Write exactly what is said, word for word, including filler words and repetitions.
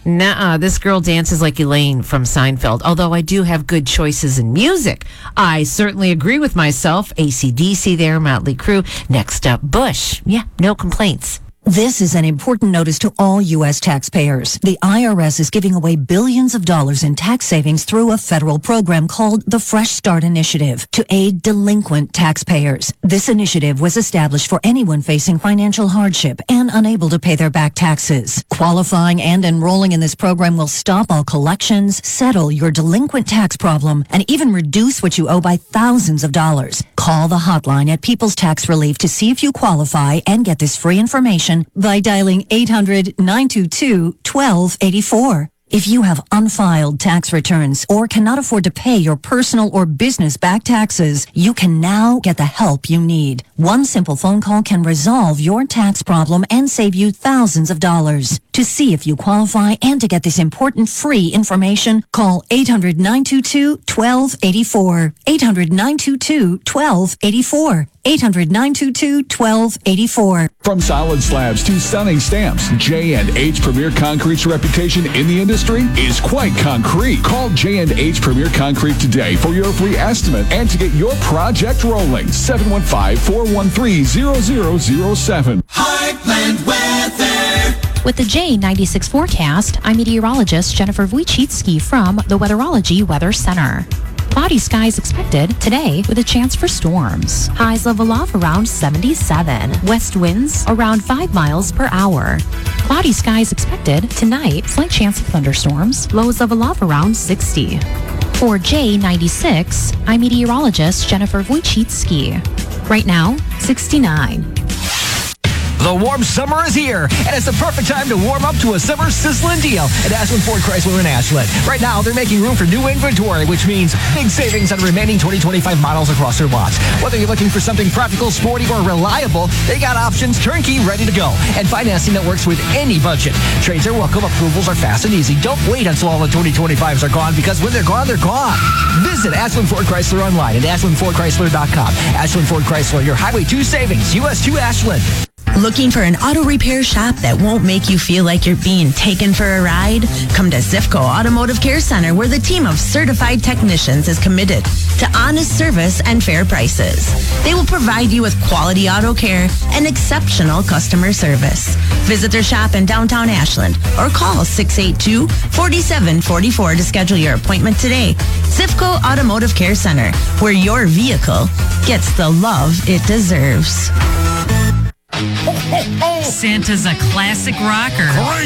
Nuh-uh. This girl dances like Elaine from Seinfeld. Although I do have good choices in music. I certainly agree with myself. A C D C there, Motley Crue. Next up, Bush. Yeah, no complaints. This is an important notice to all U S taxpayers. The I R S is giving away billions of dollars in tax savings through a federal program called the Fresh Start Initiative to aid delinquent taxpayers. This initiative was established for anyone facing financial hardship and unable to pay their back taxes. Qualifying and enrolling in this program will stop all collections, settle your delinquent tax problem, and even reduce what you owe by thousands of dollars. Call the hotline at People's Tax Relief to see if you qualify and get this free information by dialing eight hundred, nine two two, one two eight four. If you have unfiled tax returns or cannot afford to pay your personal or business back taxes, you can now get the help you need. One simple phone call can resolve your tax problem and save you thousands of dollars. To see if you qualify and to get this important free information, call eight hundred, nine two two, one two eight four. eight hundred, nine two two, one two eight four. eight hundred, nine two two, one two eight four. From solid slabs to stunning stamps, J and H Premier Concrete's reputation in the industry is quite concrete. Call J and H Premier Concrete today for your free estimate and to get your project rolling. seven one five, four one three, zero zero zero seven. Heartland Weather. With the J ninety-six forecast, I'm meteorologist Jennifer Wojcicki from the Weatherology Weather Center. Cloudy skies expected today with a chance for storms. Highs level off around seventy-seven. West winds around five miles per hour. Cloudy skies expected tonight. Slight chance of thunderstorms. Lows level off around sixty. For J ninety-six, I'm meteorologist Jennifer Wojcicki. Right now, sixty-nine. The warm summer is here, and it's the perfect time to warm up to a summer sizzling deal at Ashland Ford Chrysler in Ashland. Right now, they're making room for new inventory, which means big savings on remaining twenty twenty-five models across their lots. Whether you're looking for something practical, sporty, or reliable, they got options turnkey ready to go, and financing that works with any budget. Trades are welcome, approvals are fast and easy. Don't wait until all the twenty twenty-fives are gone, because when they're gone, they're gone. Visit Ashland Ford Chrysler online at ashland ford chrysler dot com. Ashland Ford Chrysler, your Highway two savings, U S two Ashland. Looking for an auto repair shop that won't make you feel like you're being taken for a ride? Come to Zifco Automotive Care Center, where the team of certified technicians is committed to honest service and fair prices. They will provide you with quality auto care and exceptional customer service. Visit their shop in downtown Ashland or call six eight two, four seven four four to schedule your appointment today. Zifco Automotive Care Center, where your vehicle gets the love it deserves. Santa's a classic rocker.